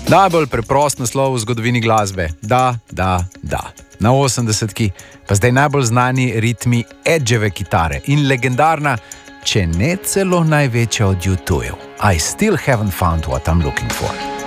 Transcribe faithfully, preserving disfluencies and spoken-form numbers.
Najbolj preprost naslov v zgodovini glasbe. Da, da, da. Na osemdesetki pa zdaj najbolj znani ritmi Edgeve kitare in legendarna, če ne celo največja od U dva. I still haven't found what I'm looking for.